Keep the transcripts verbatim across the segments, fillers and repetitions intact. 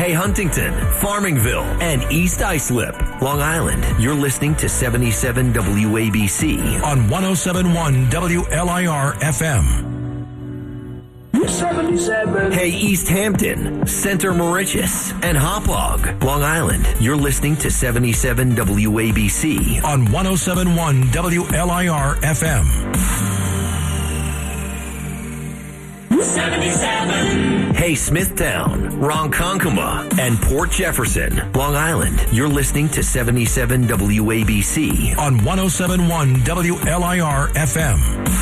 Hey, Huntington, Farmingville, and East Islip, Long Island. You're listening to seventy-seven W A B C on one oh seven point one W L I R F M. seventy-seven. Hey, East Hampton, Center Moriches, and Hauppauge, Long Island. You're listening to seventy-seven W A B C on one oh seven point one W L I R F M. seventy-seven. Hey, Smithtown, Ronkonkoma, and Port Jefferson, Long Island. You're listening to seventy-seven W A B C on one oh seven point one W L I R F M.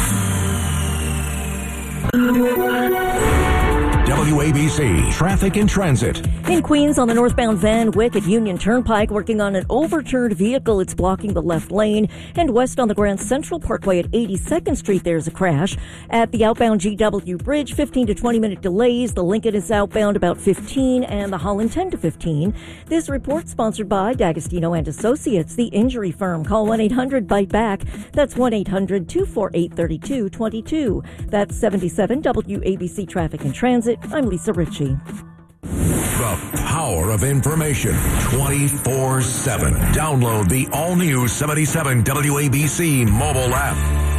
W A B C Traffic and Transit. In Queens, on the northbound Van Wyck at Union Turnpike, working on an overturned vehicle. It's blocking the left lane. And west on the Grand Central Parkway at eighty-second Street, there's a crash. At the outbound G W Bridge, fifteen to twenty minute delays. The Lincoln is outbound about fifteen, and the Holland ten to fifteen. This report sponsored by D'Agostino and Associates, the injury firm. Call one eight hundred bite back. That's one eight hundred two four eight three two two two. That's seventy-seven W A B C Traffic and Transit. I'm Lisa Ritchie. The power of information twenty-four seven. Download the all-new seventy-seven W A B C mobile app.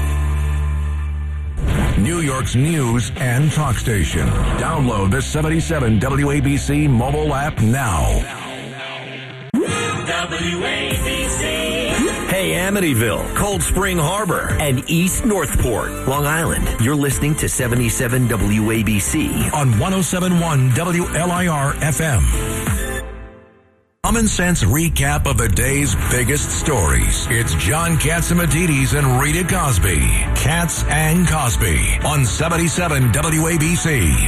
New York's news and talk station. Download the seventy-seven W A B C mobile app now. W A B C. Hey, Amityville, Cold Spring Harbor, and East Northport, Long Island. You're listening to seventy-seven W A B C on one oh seven point one W L I R F M. Common Sense recap of the day's biggest stories. It's John Catsimatidis and Rita Cosby. Katz and Cosby on seventy-seven W A B C.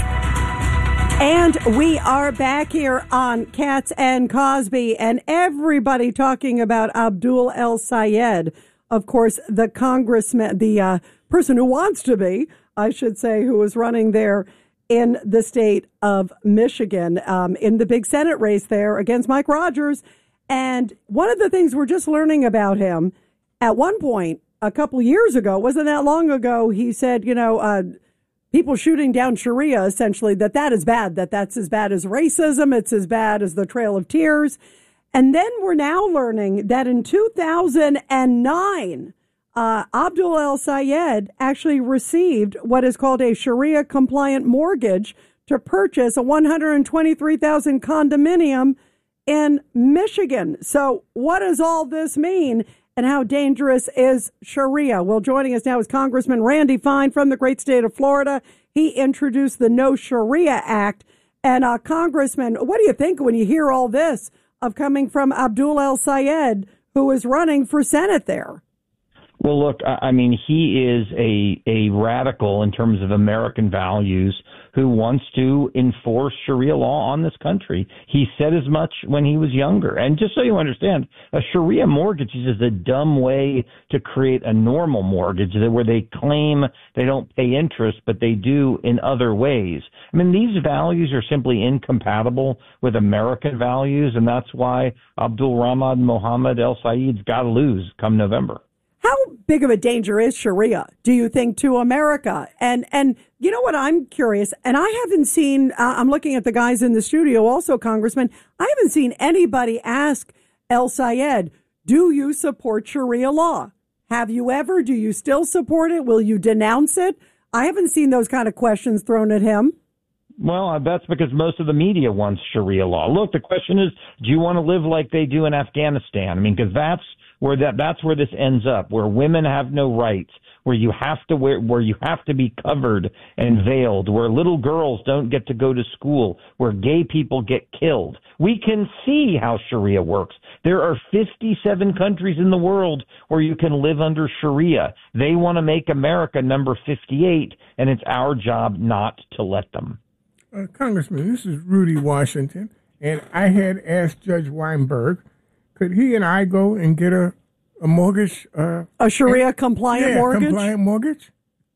And we are back here on Katz and Cosby, and everybody talking about Abdul El-Sayed, of course, the congressman, the uh, person who wants to be, I should say, who is running there in the state of Michigan, um, in the big Senate race there against Mike Rogers. And one of the things we're just learning about him, at one point, a couple years ago, wasn't that long ago, he said, you know, uh, people shooting down Sharia, essentially, that that is bad, that that's as bad as racism, it's as bad as the Trail of Tears. And then we're now learning that in two thousand nine, uh, Abdul El-Sayed actually received what is called a Sharia-compliant mortgage to purchase a one hundred twenty-three thousand dollars condominium in Michigan. So what does all this mean? And how dangerous is Sharia? Well, joining us now is Congressman Randy Fine from the great state of Florida. He introduced the No Sharia Act. And uh, Congressman, what do you think when you hear all this of coming from Abdul El-Sayed, who is running for Senate there? Well, look, I mean, he is a, a radical in terms of American values who wants to enforce Sharia law on this country. He said as much when he was younger. And just so you understand, a Sharia mortgage is just a dumb way to create a normal mortgage where they claim they don't pay interest, but they do in other ways. I mean, these values are simply incompatible with American values, and that's why Abdul Rahman Mohammed El-Sayed's got to lose come November. How big of a danger is Sharia, do you think, to America? And and you know what, I'm curious, and I haven't seen, uh, I'm looking at the guys in the studio also, Congressman, I haven't seen anybody ask El-Sayed, do you support Sharia law? Have you ever? Do you still support it? Will you denounce it? I haven't seen those kind of questions thrown at him. Well, that's because most of the media wants Sharia law. Look, the question is, do you want to live like they do in Afghanistan? I mean, because that's where that that's where this ends up, where women have no rights, where you have to wear, where you have to be covered and veiled, where little girls don't get to go to school, where gay people get killed. We can see how Sharia works. There are fifty-seven countries in the world where you can live under Sharia. They want to make America number fifty-eight, and it's our job not to let them. Uh, Congressman, this is Rudy Washington, and I had asked Judge Weinberg, could he and I go and get a, a mortgage? Uh, a Sharia-compliant yeah, mortgage? compliant mortgage?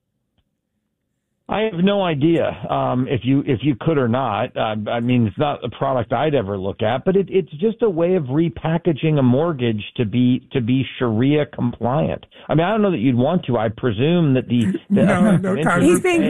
I have no idea um, if you if you could or not. Uh, I mean, it's not a product I'd ever look at, but it, it's just a way of repackaging a mortgage to be to be Sharia compliant. I mean, I don't know that you'd want to. I presume that the, the no, no, He's being